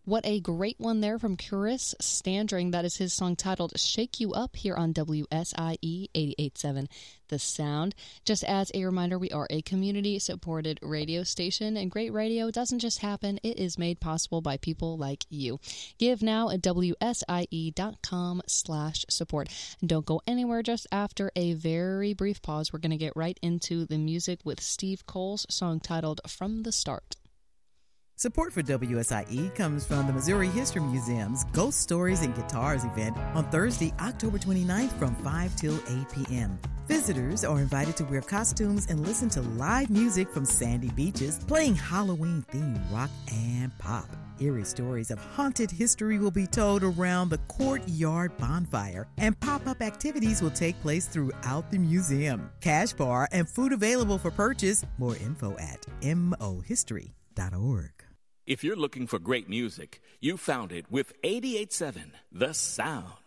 What a great one there from Chris Standring. That is his song titled Shake You Up here on WSIE 88.7 The Sound. Just as a reminder, we are a community-supported radio station, and great radio doesn't just happen. It is made possible by people like you. Give now at WSIE.com/support. And don't go anywhere. Just after a very brief pause, we're going to get right into the music with Steve Cole's song titled From the Start. Support for WSIE comes from the Missouri History Museum's Ghost Stories and Guitars event on Thursday, October 29th from 5 till 8 p.m. Visitors are invited to wear costumes and listen to live music from sandy beaches playing Halloween-themed rock and pop. Eerie stories of haunted history will be told around the courtyard bonfire, and pop-up activities will take place throughout the museum. Cash bar and food available for purchase. More info at mohistory.org. If you're looking for great music, you found it with 88.7 The Sound.